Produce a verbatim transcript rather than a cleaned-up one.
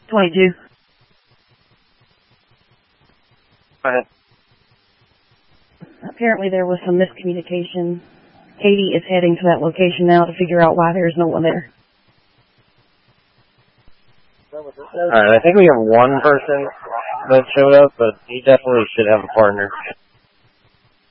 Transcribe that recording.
twenty-two. Go ahead. Apparently there was some miscommunication. Katie is heading to that location now to figure out why there's no one there. Alright, I think we have one person that showed up, but he definitely should have a partner.